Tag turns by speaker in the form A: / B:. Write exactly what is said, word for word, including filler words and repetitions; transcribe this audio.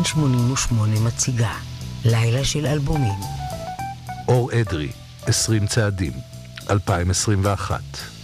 A: כאן שמונים ושמונה מציגה לילה של אלבומים.
B: אור אדרי, עשרים צעדים, אלפיים עשרים ואחת.